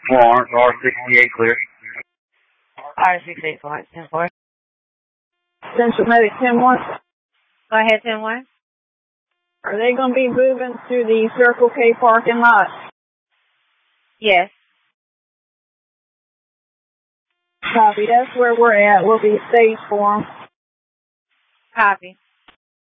Lawrence, R68 clear. R68 Florence, 10-4. Central Medic 10-1. Go ahead, 10-1. Are they going to be moving to the Circle K parking lot? Yes. Copy. That's where we're at. We'll be staged for them. Copy.